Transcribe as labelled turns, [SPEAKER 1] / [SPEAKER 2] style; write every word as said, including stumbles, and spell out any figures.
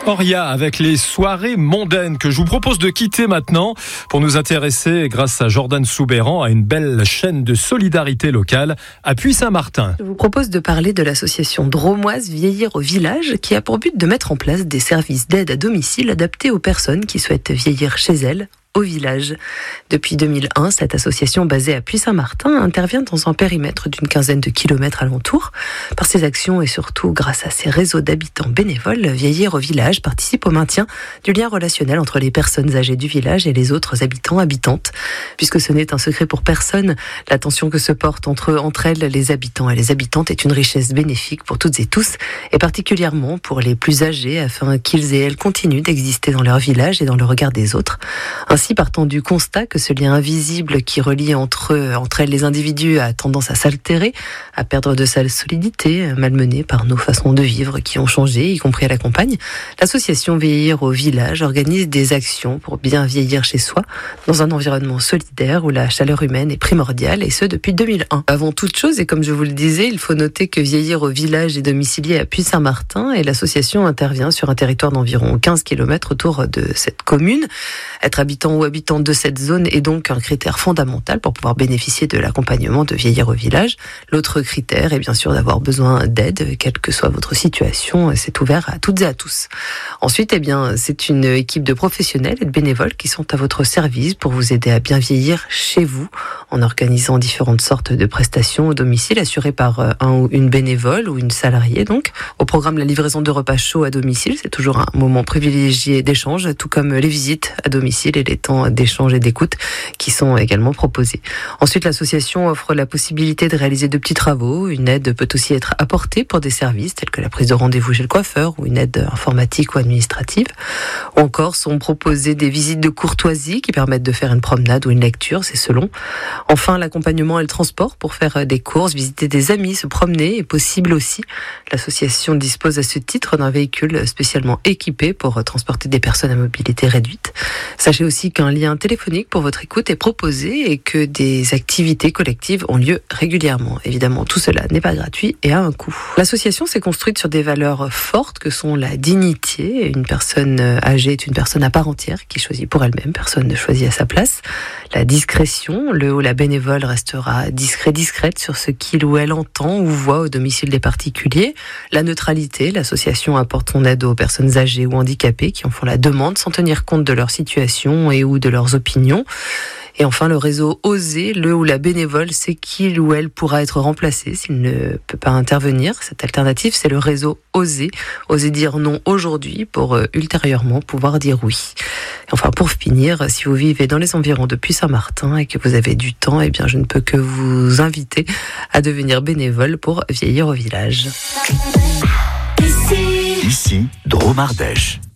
[SPEAKER 1] Oria avec les soirées mondaines que je vous propose de quitter maintenant pour nous intéresser, grâce à Jordan Soubeyran, à une belle chaîne de solidarité locale à Puy-Saint-Martin.
[SPEAKER 2] Je vous propose de parler de l'association Dromoise Vieillir au village qui a pour but de mettre en place des services d'aide à domicile adaptés aux personnes qui souhaitent vieillir chez elles au village. Depuis deux mille un, cette association basée à Puy-Saint-Martin intervient dans un périmètre d'une quinzaine de kilomètres alentour. Par ses actions et surtout grâce à ses réseaux d'habitants bénévoles, Vieillir au village participe au maintien du lien relationnel entre les personnes âgées du village et les autres habitants habitantes. Puisque ce n'est un secret pour personne, l'attention que se porte entre, entre elles, les habitants et les habitantes est une richesse bénéfique pour toutes et tous, et particulièrement pour les plus âgés, afin qu'ils et elles continuent d'exister dans leur village et dans le regard des autres. Ainsi, partant du constat que ce lien invisible qui relie entre, entre elles les individus a tendance à s'altérer, à perdre de sa solidité, malmenée par nos façons de vivre qui ont changé, y compris à la campagne, l'association Vieillir au village organise des actions pour bien vieillir chez soi, dans un environnement solidaire où la chaleur humaine est primordiale, et ce depuis deux mille un. Avant toute chose, et comme je vous le disais, il faut noter que Vieillir au village est domicilié à Puy-Saint-Martin et l'association intervient sur un territoire d'environ quinze kilomètres autour de cette commune. Être habitant ou habitante de cette zone est donc un critère fondamental pour pouvoir bénéficier de l'accompagnement de Vieillir au village. L'autre critère est bien sûr d'avoir besoin d'aide, quelle que soit votre situation. C'est ouvert à toutes et à tous. Ensuite, eh bien, c'est une équipe de professionnels et de bénévoles qui sont à votre service pour vous aider à bien vieillir chez vous, en organisant différentes sortes de prestations au domicile assurées par un ou une bénévole ou une salariée. Donc, au programme, la livraison de repas chauds à domicile, c'est toujours un moment privilégié d'échange, tout comme les visites à domicile et les temps d'échange et d'écoute qui sont également proposés. Ensuite, l'association offre la possibilité de réaliser de petits travaux. Une aide peut aussi être apportée pour des services tels que la prise de rendez-vous chez le coiffeur ou une aide informatique ou administrative. Ou encore sont proposées des visites de courtoisie qui permettent de faire une promenade ou une lecture, c'est selon. Enfin, l'accompagnement et le transport pour faire des courses, visiter des amis, se promener est possible aussi. L'association dispose à ce titre d'un véhicule spécialement équipé pour transporter des personnes à mobilité réduite. Sachez aussi qu'un lien téléphonique pour votre écoute est proposé et que des activités collectives ont lieu régulièrement. Évidemment, tout cela n'est pas gratuit et a un coût. L'association s'est construite sur des valeurs fortes que sont la dignité. Une personne âgée est une personne à part entière qui choisit pour elle-même, personne ne choisit à sa place. La discrétion, le ou la bénévole restera discret, discrète sur ce qu'il ou elle entend ou voit au domicile des particuliers. La neutralité, l'association apporte son aide aux personnes âgées ou handicapées qui en font la demande sans tenir compte de leur situation et ou de leurs opinions. Et enfin, le réseau Oser, le ou la bénévole sait qu'il ou elle pourra être remplacé s'il ne peut pas intervenir. Cette alternative, c'est le réseau Oser. Oser dire non aujourd'hui pour euh, ultérieurement pouvoir dire oui. Et enfin, pour finir, si vous vivez dans les environs de Puy-Saint-Martin et que vous avez du temps, eh bien, je ne peux que vous inviter à devenir bénévole pour Vieillir au village.
[SPEAKER 3] Ici, Drôme Ardèche.